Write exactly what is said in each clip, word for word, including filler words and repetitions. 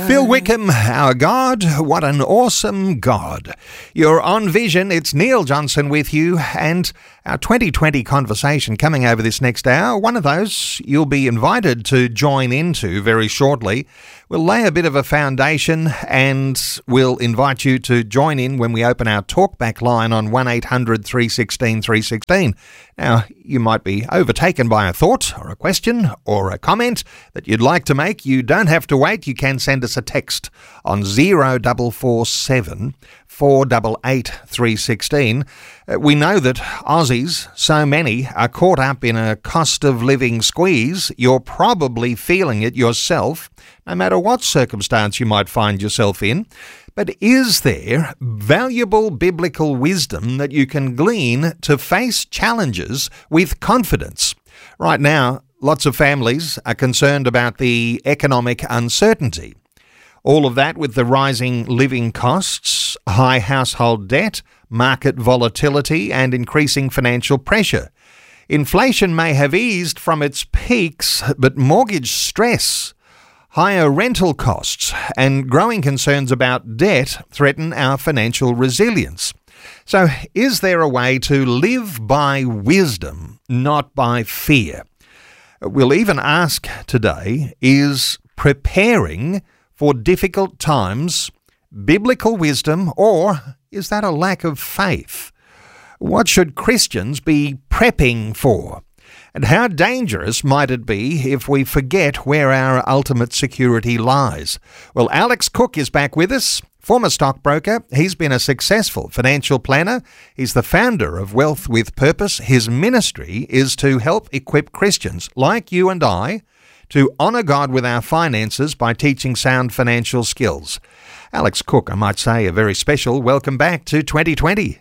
Phil Wickham, our God, what an awesome God. You're on Vision, it's Neil Johnson with you, and our twenty twenty conversation coming over this next hour, one of those you'll be invited to join into very shortly. We'll lay a bit of a foundation and we'll invite you to join in when we open our talkback line on one eight hundred three one six three one six. Now, you might be overtaken by a thought or a question or a comment that you'd like to make. You don't have to wait. You can send us a text on zero four four seven four eight eight three one six. Uh, we know that Aussies, so many, are caught up in a cost of living squeeze. You're probably feeling it yourself, no matter what circumstance you might find yourself in. But is there valuable biblical wisdom that you can glean to face challenges with confidence? Right now, lots of families are concerned about the economic uncertainty. All of that with the rising living costs, high household debt, market volatility, and increasing financial pressure. Inflation may have eased from its peaks, but mortgage stress, higher rental costs, and growing concerns about debt threaten our financial resilience. So, is there a way to live by wisdom, not by fear? We'll even ask today, is preparing for difficult times biblical wisdom, or is that a lack of faith? What should Christians be prepping for? And how dangerous might it be if we forget where our ultimate security lies? Well, Alex Cook is back with us, former stockbroker. He's been a successful financial planner. He's the founder of Wealth with Purpose. His ministry is to help equip Christians like you and I to honour God with our finances by teaching sound financial skills. Alex Cook, I might say, a very special welcome back to twenty twenty.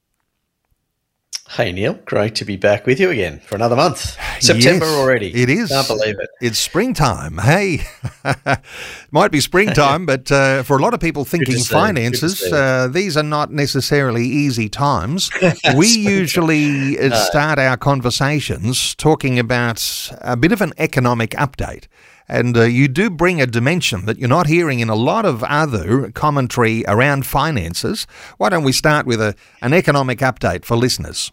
Hey, Neil. Great to be back with you again for another month. September Yes, already. It is. Can't believe it. It's springtime. Hey, might be springtime, but uh, for a lot of people thinking see, finances, uh, these are not necessarily easy times. We usually uh, No. start our conversations talking about a bit of an economic update. And uh, you do bring a dimension that you're not hearing in a lot of other commentary around finances. Why don't we start with a, an economic update for listeners?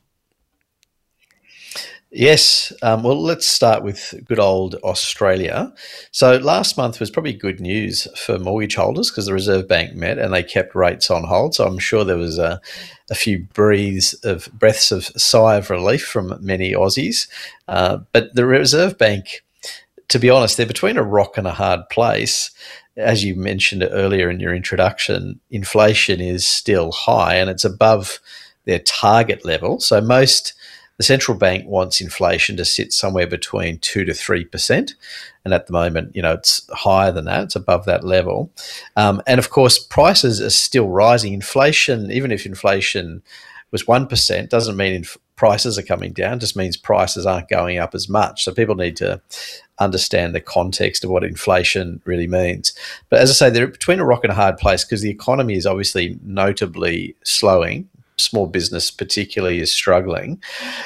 Yes. Um, well, let's start with good old Australia. So last month was probably good news for mortgage holders because the Reserve Bank met and they kept rates on hold. So I'm sure there was a, a few breaths of breaths of sigh of relief from many Aussies. Uh, but the Reserve Bank, to be honest, they're between a rock and a hard place. As you mentioned earlier in your introduction, inflation is still high and it's above their target level. So most the central bank wants inflation to sit somewhere between two to three percent, and at the moment, you know, it's higher than that. It's above that level, um, and of course, prices are still rising. Inflation, even if inflation was one percent, doesn't mean inf- prices are coming down. It just means prices aren't going up as much. So people need to understand the context of what inflation really means. But as I say, they're between a rock and a hard place because the economy is obviously notably slowing. Small business particularly is struggling.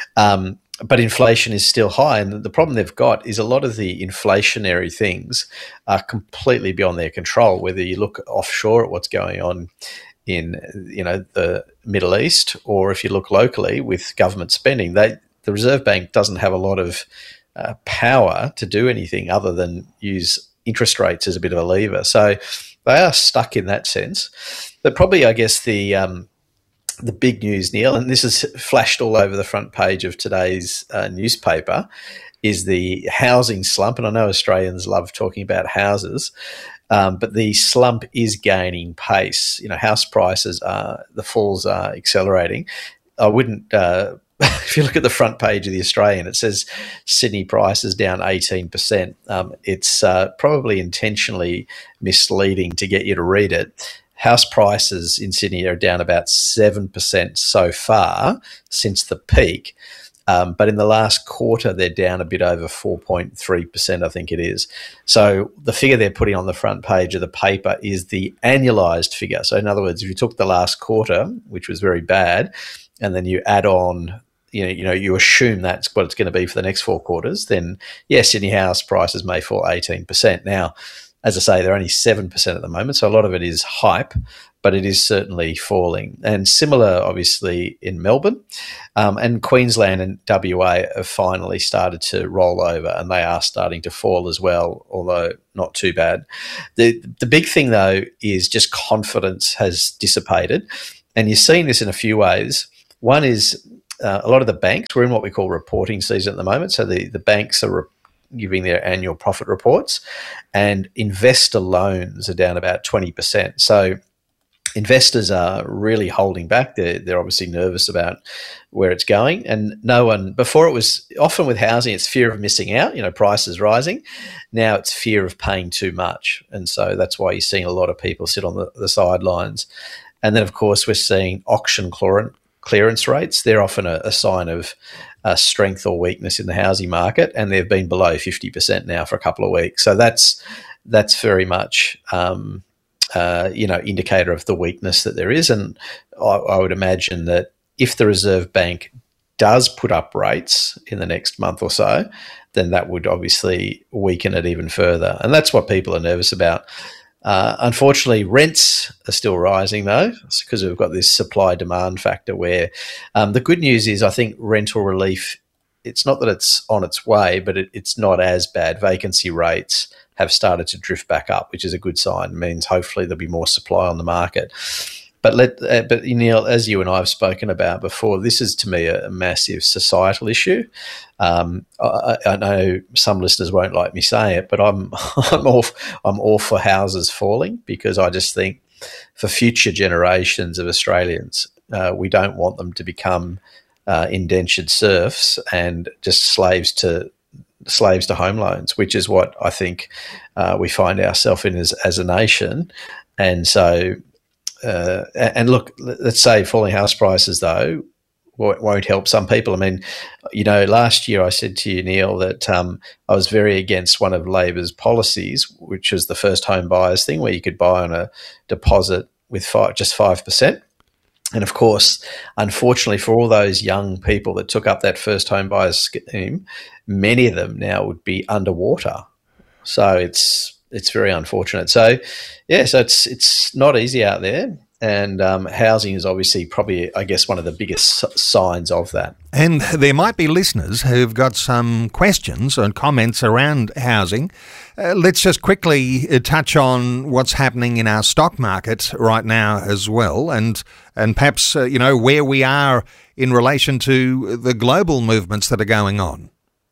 Um, but inflation is still high. And the problem they've got is a lot of the inflationary things are completely beyond their control, whether you look offshore at what's going on in, you know, the Middle East, or if you look locally with government spending. They, the Reserve Bank doesn't have a lot of uh, power to do anything other than use interest rates as a bit of a lever. So they are stuck in that sense. But probably, I guess, the um, the big news, Neil, and this is flashed all over the front page of today's uh, newspaper, is the housing slump. And I know Australians love talking about houses, um, but the slump is gaining pace. You know, house prices are, the falls are accelerating. I wouldn't, uh, if you look at the front page of the Australian, it says Sydney prices down eighteen percent. Um, it's uh, probably intentionally misleading to get you to read it. House prices in Sydney are down about seven percent so far since the peak. Um, but in the last quarter, they're down a bit over four point three percent, I think it is. So the figure they're putting on the front page of the paper is the annualised figure. So in other words, if you took the last quarter, which was very bad, and then you add on, you know, you know, you assume that's what it's going to be for the next four quarters, then yes, Sydney house prices may fall eighteen percent. Now, as I say, they're only seven percent at the moment, so a lot of it is hype, but it is certainly falling. And similar, obviously, in Melbourne. Um, and Queensland and W A have finally started to roll over, and they are starting to fall as well, although not too bad. The, the big thing, though, is just confidence has dissipated. And you're seeing this in a few ways. One is uh, a lot of the banks, we're in what we call reporting season at the moment, so the, the banks are re- giving their annual profit reports, and investor loans are down about twenty percent. So investors are really holding back. They're, they're obviously nervous about where it's going. And no one, before it was often with housing, it's fear of missing out, you know, prices rising. Now it's fear of paying too much. And so that's why you're seeing a lot of people sit on the, the sidelines. And then, of course, we're seeing auction clearance rates. They're often a, a sign of uh, strength or weakness in the housing market, and they've been below fifty percent now for a couple of weeks. So that's that's very much um, uh, you know, indicator of the weakness that there is. And I, I would imagine that if the Reserve Bank does put up rates in the next month or so, then that would obviously weaken it even further. And that's what people are nervous about. Uh, unfortunately, rents are still rising, though, because we've got this supply-demand factor where um, the good news is I think rental relief, it's not that it's on its way, but it, it's not as bad. Vacancy rates have started to drift back up, which is a good sign. It means hopefully there'll be more supply on the market. But let, uh, but Neil, as you and I have spoken about before, this is to me a, a massive societal issue. Um, I, I know some listeners won't like me saying it, but I'm I'm all I'm all for houses falling, because I just think for future generations of Australians, uh, we don't want them to become uh, indentured serfs and just slaves to slaves to home loans, which is what I think uh, we find ourselves in as as a nation, and so. Uh, and look, let's say falling house prices, though, won't help some people. I mean, you know, last year I said to you, Neil, that um, I was very against one of Labor's policies, which was the first home buyers thing, where you could buy on a deposit with five, just five percent. And of course, unfortunately for all those young people that took up that first home buyers scheme, many of them now would be underwater. So it's it's very unfortunate. So, yeah, so it's it's not easy out there. And um, housing is obviously probably, I guess, one of the biggest signs of that. And there might be listeners who've got some questions and comments around housing. Uh, let's just quickly touch on what's happening in our stock market right now as well, and and perhaps, uh, you know, where we are in relation to the global movements that are going on.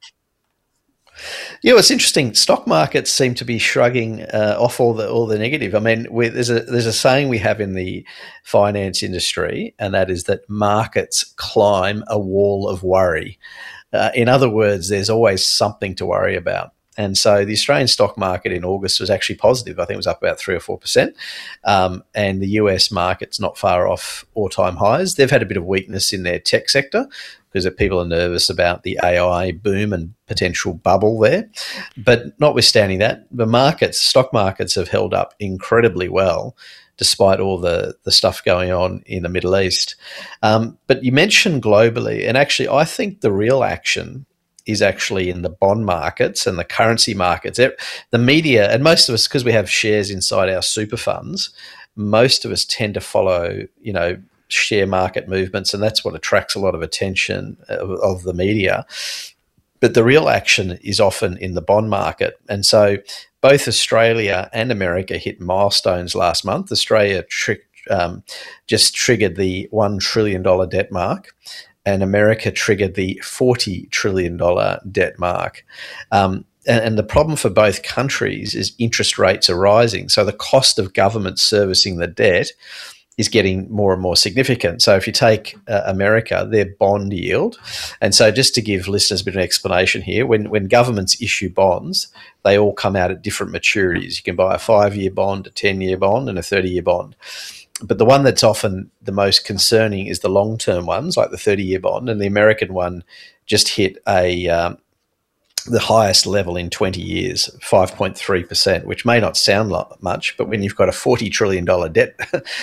Yeah, well, it's interesting. Stock markets seem to be shrugging uh, off all the all the negative. I mean, we, there's a there's a saying we have in the finance industry, and that is that markets climb a wall of worry. Uh, in other words, there's always something to worry about. And so the Australian stock market in August was actually positive. I think it was up about three or four percent. Um, and the U S market's not far off all-time highs. They've had a bit of weakness in their tech sector because people are nervous about the A I boom and potential bubble there. But notwithstanding that, the markets, stock markets have held up incredibly well despite all the, the stuff going on in the Middle East. Um, but you mentioned globally, and actually I think the real action is actually in the bond markets and the currency markets. The media, and most of us, because we have shares inside our super funds, most of us tend to follow, you know, share market movements, and that's what attracts a lot of attention of, of the media. But the real action is often in the bond market. And so both Australia and America hit milestones last month. Australia tri- um, just triggered the one trillion dollars debt mark, and America triggered the forty trillion dollars debt mark. Um, and, and the problem for both countries is interest rates are rising. So the cost of government servicing the debt is getting more and more significant. So if you take uh, America, their bond yield, and so just to give listeners a bit of an explanation here, when, when governments issue bonds, they all come out at different maturities. You can buy a five-year bond, a ten-year bond, and a thirty-year bond. But the one that's often the most concerning is the long-term ones, like the thirty-year bond, and the American one just hit a um, the highest level in twenty years, five point three percent, which may not sound like much, but when you've got a forty trillion dollars debt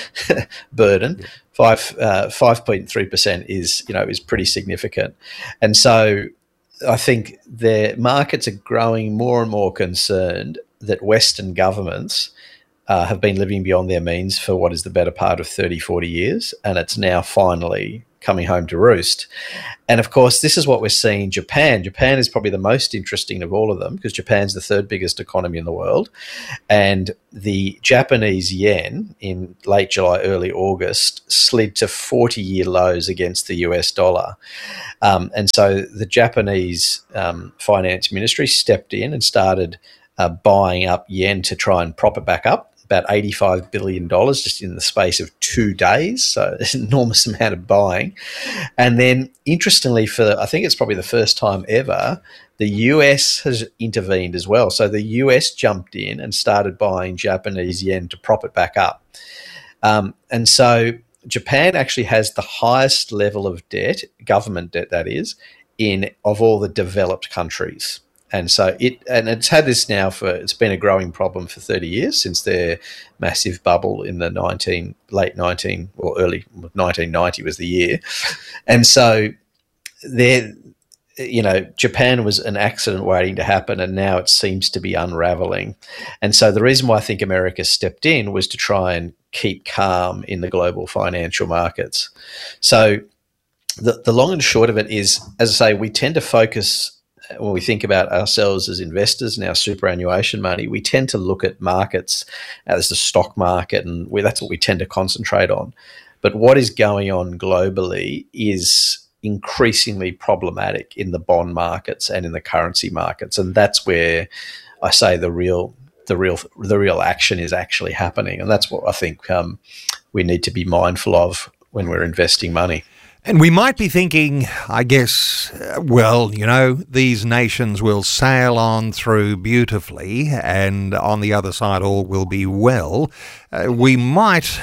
burden, yeah. five, uh, five point three percent is, you know, is pretty significant. And so I think the markets are growing more and more concerned that Western governments uh, have been living beyond their means for what is the better part of thirty, forty years, and it's now finally coming home to roost. And of course, this is what we're seeing in Japan. Japan is probably the most interesting of all of them because Japan's the third biggest economy in the world. And the Japanese yen in late July, early August slid to forty-year lows against the U S dollar. Um, and so the Japanese um, finance ministry stepped in and started uh, buying up yen to try and prop it back up. About eighty-five billion dollars just in the space of two days. So there's an enormous amount of buying. And then interestingly, for I think it's probably the first time ever, the U S has intervened as well. So the U S jumped in and started buying Japanese yen to prop it back up. Um, and so Japan actually has the highest level of debt, government debt that is, in of all the developed countries. And so it, and it's had this now for, it's been a growing problem for thirty years since their massive bubble in the nineteen, late nineteen or early nineteen ninety was the year. And so there, you know, Japan was an accident waiting to happen, and now it seems to be unraveling. And so the reason why I think America stepped in was to try and keep calm in the global financial markets. So the, the long and short of it is, as I say, we tend to focus when we think about ourselves as investors and our superannuation money, we tend to look at markets as the stock market, and we, that's what we tend to concentrate on. But what is going on globally is increasingly problematic in the bond markets and in the currency markets, and that's where I say the real, the real, the real action is actually happening, and that's what I think um, we need to be mindful of when we're investing money. And we might be thinking, I guess, uh, well, you know, these nations will sail on through beautifully and on the other side all will be well. Uh, we might,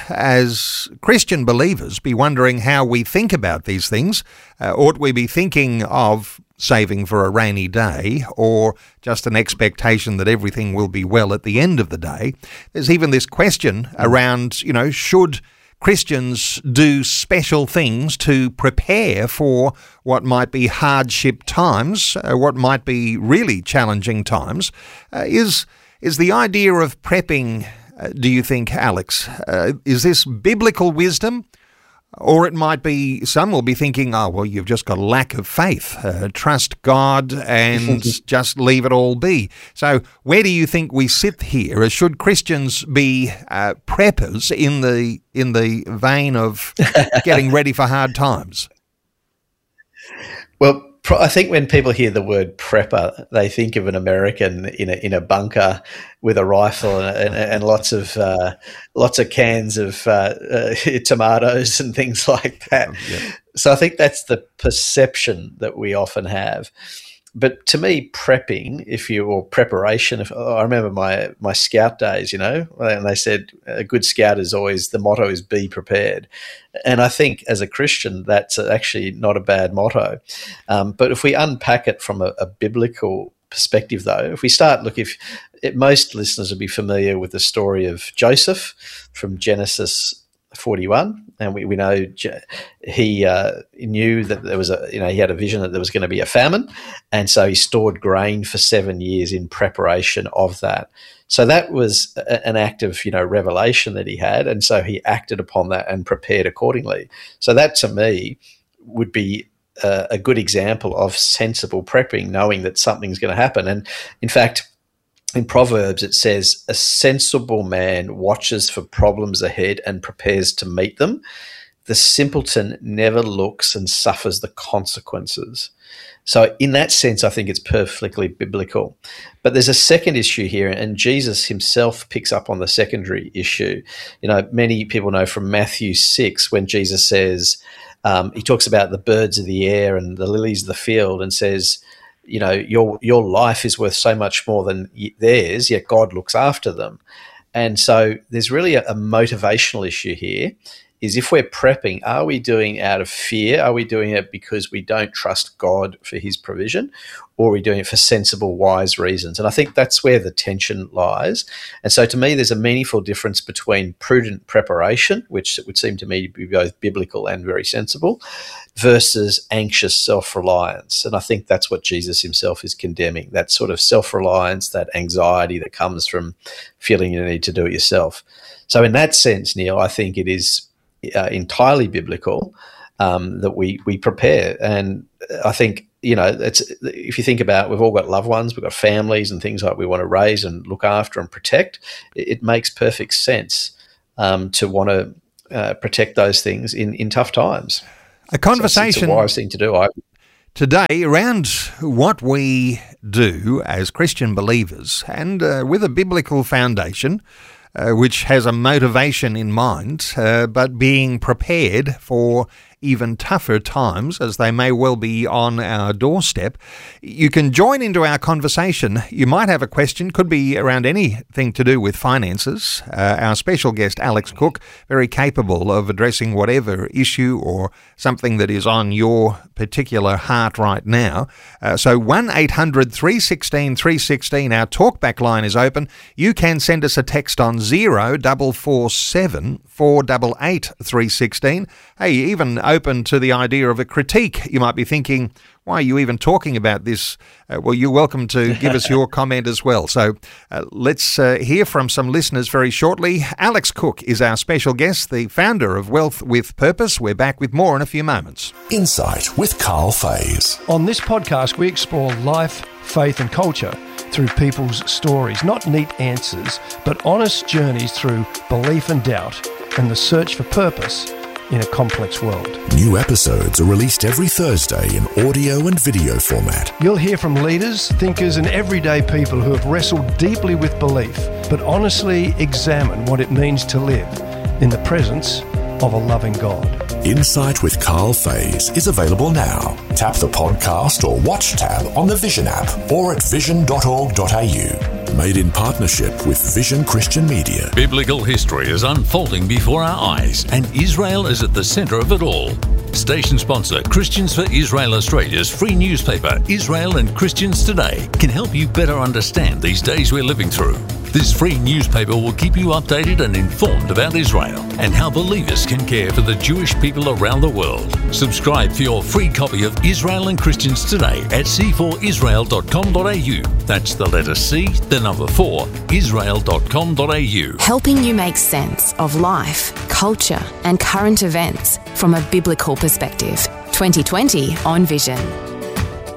as Christian believers, be wondering how we think about these things. Uh, ought we be thinking of saving for a rainy day or just an expectation that everything will be well at the end of the day? There's even this question around, you know, should Christians do special things to prepare for what might be hardship times, uh, what might be really challenging times. Uh, is is the idea of prepping, uh, do you think, Alex, uh, is this biblical wisdom? Or it might be, some will be thinking, oh, well, you've just got a lack of faith. Uh, trust God and just leave it all be. So where do you think we sit here? Should Christians be uh, preppers in the in the vein of getting ready for hard times? Well, I think when people hear the word prepper, they think of an American in a in a bunker with a rifle and, and, and lots of uh, lots of cans of uh, uh, tomatoes and things like that. Yep. So I think that's the perception that we often have. But to me, prepping, if you or preparation, if, I remember my my scout days, you know, and they said a good scout is always, the motto is be prepared. And I think as a Christian, that's actually not a bad motto. Um, but if we unpack it from a, a biblical perspective, though, if we start, look, if it, most listeners will be familiar with the story of Joseph from Genesis forty-one, and we, we know he uh, knew that there was a, you know, he had a vision that there was going to be a famine, and so he stored grain for seven years in preparation of that. So that was a, an act of, you know, revelation that he had, and so he acted upon that and prepared accordingly. So that to me would be a, a good example of sensible prepping, knowing that something's going to happen. And in fact, in Proverbs, it says, a sensible man watches for problems ahead and prepares to meet them. The simpleton never looks and suffers the consequences. So in that sense, I think it's perfectly biblical. But there's a second issue here, and Jesus himself picks up on the secondary issue. You know, many people know from Matthew six, when Jesus says, um, he talks about the birds of the air and the lilies of the field, and says, you know, your your life is worth so much more than theirs, yet God looks after them. And so there's really a, a motivational issue here. is if we're prepping, are we doing out of fear? Are we doing it because we don't trust God for his provision? Or are we doing it for sensible, wise reasons? And I think that's where the tension lies. And so to me, there's a meaningful difference between prudent preparation, which would seem to me to be both biblical and very sensible, versus anxious self-reliance. And I think that's what Jesus himself is condemning, that sort of self-reliance, that anxiety that comes from feeling you need to do it yourself. So in that sense, Neil, I think it is uh, entirely biblical um, that we we prepare. And I think, you know, it's, if you think about, we've all got loved ones, we've got families and things like we want to raise and look after and protect. It, it makes perfect sense um, to want to uh, protect those things in, in tough times. A conversation. So it's a wise thing to do. I, Today, around what we do as Christian believers and uh, with a biblical foundation, uh, which has a motivation in mind, uh, but being prepared for even tougher times, as they may well be on our doorstep. You can join into our conversation. You might have a question, could be around anything to do with finances. Uh, our special guest, Alex Cook, very capable of addressing whatever issue or something that is on your particular heart right now. Uh, so one eight hundred three one six three one six, our talkback line is open. You can send us a text on zero four four seven four eight eight three one six. Hey, even open to the idea of a critique. You might be thinking, why are you even talking about this? Uh, well, you're welcome to give us your comment as well. So uh, let's uh, hear from some listeners very shortly. Alex Cook is our special guest, the founder of Wealth with Purpose. We're back with more in a few moments. Insight with Carl Fays. On this podcast, we explore life, faith and culture through people's stories, not neat answers, but honest journeys through belief and doubt and the search for purpose in a complex world. New episodes are released every Thursday in audio and video format. You'll hear from leaders, thinkers and everyday people who have wrestled deeply with belief, but honestly examine what it means to live in the presence of a loving God. Insight with Carl Fays is available now. Tap the podcast or watch tab on the Vision app or at vision dot org dot a u. Made in partnership with Vision Christian Media. Biblical history is unfolding before our eyes, and Israel is at the centre of it all. Station sponsor Christians for Israel Australia's free newspaper, Israel and Christians Today, can help you better understand these days we're living through. This free newspaper will keep you updated and informed about Israel and how believers can care for the Jewish people around the world. Subscribe for your free copy of Israel and Christians Today at c four israel dot com dot a u. That's the letter C, the number four, israel dot com dot a u. Helping you make sense of life, culture and current events from a biblical perspective. twenty twenty on Vision.